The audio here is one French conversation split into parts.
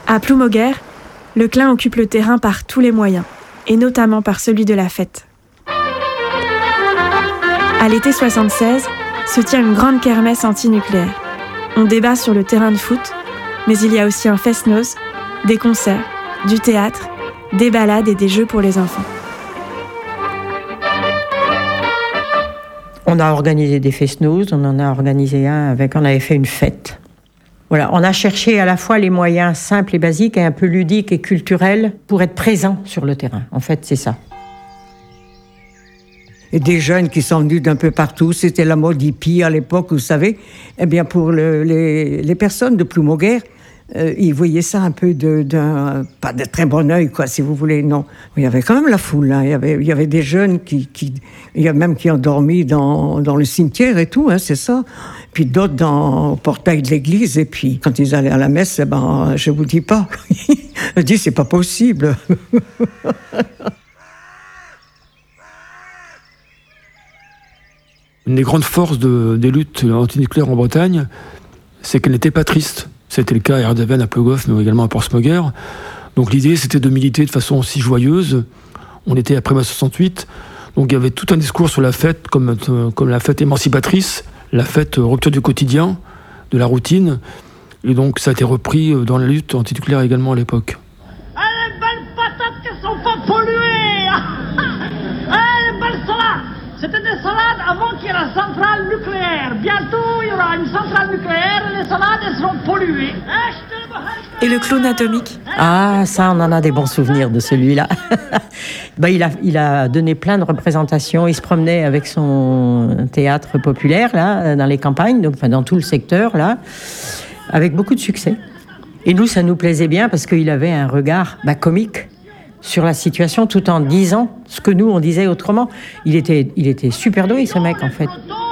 À Ploumoguer, le Clin occupe le terrain par tous les moyens, et notamment par celui de la fête. À l'été 76, se tient une grande kermesse anti-nucléaire. On débat sur le terrain de foot, mais il y a aussi un fest-noz, des concerts, du théâtre, des balades et des jeux pour les enfants. On a organisé des fest-noz, on en a organisé on avait fait une fête. Voilà, on a cherché à la fois les moyens simples et basiques et un peu ludiques et culturels pour être présents sur le terrain. En fait, c'est ça. Et des jeunes qui sont venus d'un peu partout, c'était la mode hippie à l'époque, vous savez. Eh bien, pour les personnes de Ploumoguer, ils voyaient ça un peu pas de très bon œil, quoi, si vous voulez, non. Il y avait quand même la foule, hein. Il y avait des jeunes il y a même qui ont dormi dans le cimetière et tout, hein, c'est ça. Puis d'autres au portail de l'église, et puis quand ils allaient à la messe, je vous dis pas. Je dis, c'est pas possible. Une des grandes forces des luttes antinucléaires en Bretagne, c'est qu'elle n'était pas triste. C'était le cas à Erdeven, à Plogoff, mais également à Portsmouguer. Donc l'idée, c'était de militer de façon aussi joyeuse. On était après mai 68, donc il y avait tout un discours sur la fête comme la fête émancipatrice, la fête rupture du quotidien, de la routine. Et donc ça a été repris dans la lutte antinucléaire également à l'époque. Les belles patates qui sont pas polluées. Les belles salades. C'était des salades avant qu'il y ait la centrale nucléaire. Bientôt, il y aura une centrale nucléaire et les salades, elles seront polluées. Et le clown atomique ? Ah, ça, on en a des bons souvenirs de celui-là. Il a donné plein de représentations. Il se promenait avec son théâtre populaire, là, dans les campagnes, donc dans tout le secteur, là, avec beaucoup de succès. Et nous, ça nous plaisait bien parce qu'il avait un regard comique sur la situation, tout en disant ce que nous, on disait autrement. Il était super doué, ce mec, en fait.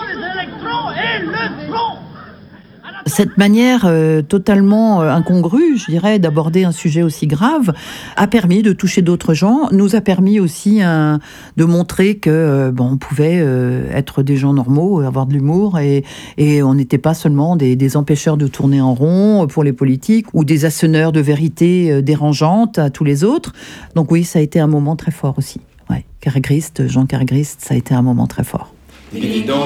Cette manière totalement incongrue, je dirais, d'aborder un sujet aussi grave, a permis de toucher d'autres gens, nous a permis aussi de montrer que on pouvait être des gens normaux, avoir de l'humour, et on n'était pas seulement des empêcheurs de tourner en rond pour les politiques, ou des asseneurs de vérité dérangeantes à tous les autres. Donc oui, ça a été un moment très fort aussi. Ouais. Carré-Christ, Jean Carré-Christ, ça a été un moment très fort.